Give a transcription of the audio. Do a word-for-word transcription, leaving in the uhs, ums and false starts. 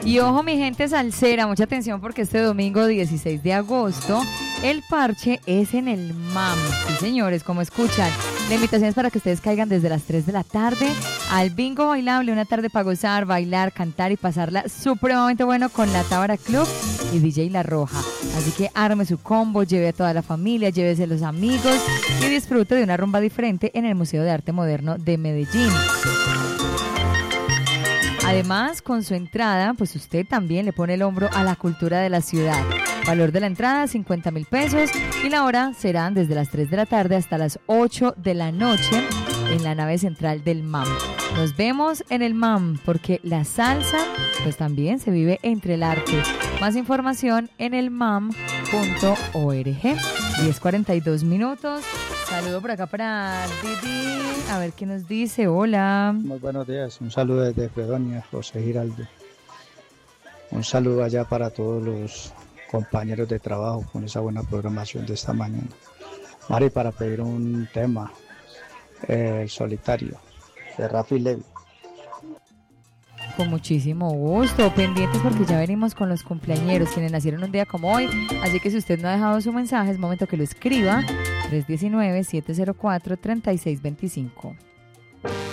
Y ojo, mi gente salsera, mucha atención porque este domingo dieciséis de agosto el parche es en el M A M. Sí, señores, como escuchan. La invitación es para que ustedes caigan desde las tres de la tarde al bingo bailable, una tarde para gozar, bailar, cantar y pasarla supremamente bueno con la Tábara Club y D J La Roja. Así que arme su combo, lleve a toda la familia, llévese a los amigos y disfrute de una rumba diferente en el Museo de Arte Moderno de Medellín. Además, con su entrada, pues usted también le pone el hombro a la cultura de la ciudad. Valor de la entrada, cincuenta mil pesos, y la hora serán desde las tres de la tarde hasta las ocho de la noche en la nave central del M A M. Nos vemos en el M A M, porque la salsa pues también se vive entre el arte. Más información en el mam punto org. diez cuarenta y dos minutos. Saludo por acá para Didi. A ver qué nos dice. Hola. Muy buenos días. Un saludo desde Fredonia, José Giraldo. Un saludo allá para todos los compañeros de trabajo con esa buena programación de esta mañana. Mari, para pedir un tema, eh, El Solitario, de Rafi Levi. Con muchísimo gusto, pendientes porque ya venimos con los cumpleañeros, quienes nacieron un día como hoy, así que si usted no ha dejado su mensaje, es momento que lo escriba, tres uno nueve, siete cero cuatro, tres seis dos cinco.